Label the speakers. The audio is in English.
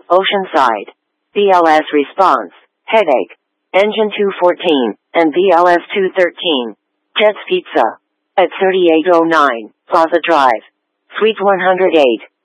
Speaker 1: Oceanside. BLS response, headache. Engine 214, and BLS 213. Jets Pizza. At 3809, Plaza Drive. Suite 108.